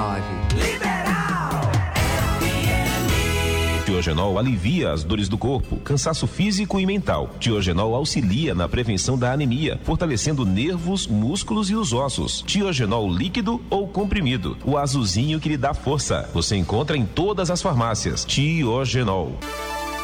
Tiogenol alivia as dores do corpo, cansaço físico e mental. Tiogenol auxilia na prevenção da anemia, fortalecendo nervos, músculos e os ossos. Tiogenol líquido ou comprimido, o azulzinho que lhe dá força. Você encontra em todas as farmácias. Tiogenol.